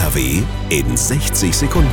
NRW in 60 Sekunden.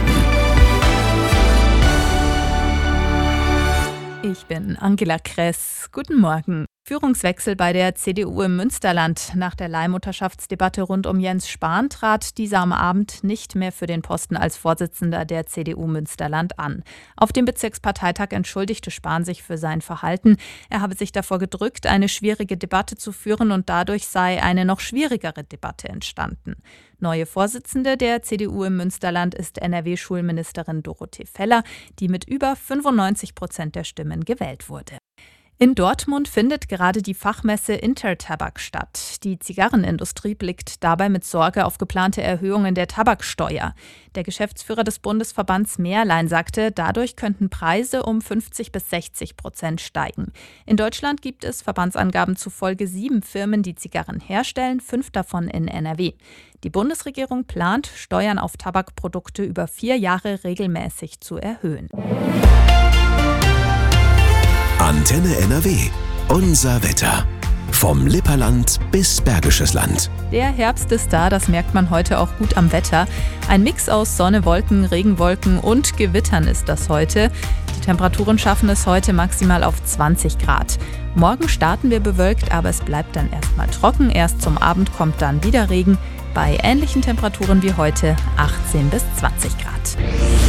Ich bin Angela Kress. Guten Morgen. Führungswechsel bei der CDU im Münsterland. Nach der Leihmutterschaftsdebatte rund um Jens Spahn trat dieser am Abend nicht mehr für den Posten als Vorsitzender der CDU Münsterland an. Auf dem Bezirksparteitag entschuldigte Spahn sich für sein Verhalten. Er habe sich davor gedrückt, eine schwierige Debatte zu führen und dadurch sei eine noch schwierigere Debatte entstanden. Neue Vorsitzende der CDU im Münsterland ist NRW-Schulministerin Dorothee Feller, die mit über 95% der Stimmen gewählt wurde. In Dortmund findet gerade die Fachmesse Intertabak statt. Die Zigarrenindustrie blickt dabei mit Sorge auf geplante Erhöhungen der Tabaksteuer. Der Geschäftsführer des Bundesverbands Mehrlein sagte, dadurch könnten Preise um 50-60% steigen. In Deutschland gibt es Verbandsangaben zufolge 7 Firmen, die Zigarren herstellen, 5 davon in NRW. Die Bundesregierung plant, Steuern auf Tabakprodukte über 4 Jahre regelmäßig zu erhöhen. Antenne NRW. Unser Wetter. Vom Lipperland bis Bergisches Land. Der Herbst ist da, das merkt man heute auch gut am Wetter. Ein Mix aus Sonne, Wolken, Regenwolken und Gewittern ist das heute. Die Temperaturen schaffen es heute maximal auf 20 Grad. Morgen starten wir bewölkt, aber es bleibt dann erstmal trocken. Erst zum Abend kommt dann wieder Regen. Bei ähnlichen Temperaturen wie heute 18 bis 20 Grad.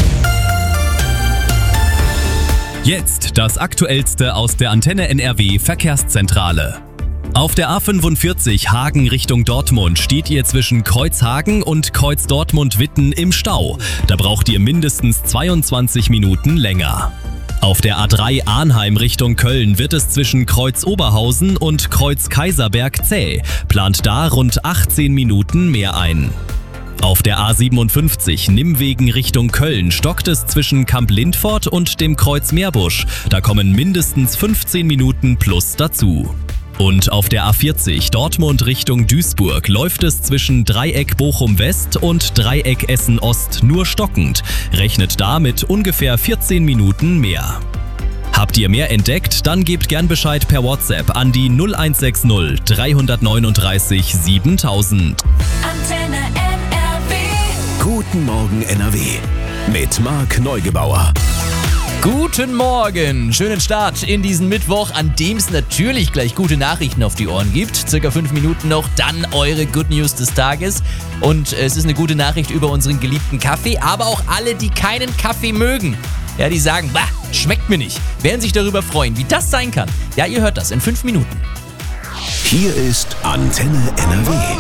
Jetzt das Aktuellste aus der Antenne NRW Verkehrszentrale. Auf der A45 Hagen Richtung Dortmund steht ihr zwischen Kreuzhagen und Kreuz Dortmund-Witten im Stau. Da braucht ihr mindestens 22 Minuten länger. Auf der A3 Arnheim Richtung Köln wird es zwischen Kreuz Oberhausen und Kreuz Kaiserberg zäh. Plant da rund 18 Minuten mehr ein. Auf der A57 Nimwegen Richtung Köln stockt es zwischen Kamp Lindfort und dem Kreuz Meerbusch. Da kommen mindestens 15 Minuten plus dazu. Und auf der A40 Dortmund Richtung Duisburg läuft es zwischen Dreieck Bochum West und Dreieck Essen Ost nur stockend. Rechnet da mit ungefähr 14 Minuten mehr. Habt ihr mehr entdeckt? Dann gebt gern Bescheid per WhatsApp an die 0160 339 7000. Antenne Guten Morgen NRW mit Marc Neugebauer. Guten Morgen, schönen Start in diesen Mittwoch, an dem es natürlich gleich gute Nachrichten auf die Ohren gibt. Circa 5 Minuten noch, dann eure Good News des Tages. Und es ist eine gute Nachricht über unseren geliebten Kaffee, aber auch alle, die keinen Kaffee mögen. Ja, die sagen, bah, schmeckt mir nicht. Werden sich darüber freuen, wie das sein kann. Ja, ihr hört das in 5 Minuten. Hier ist Antenne NRW.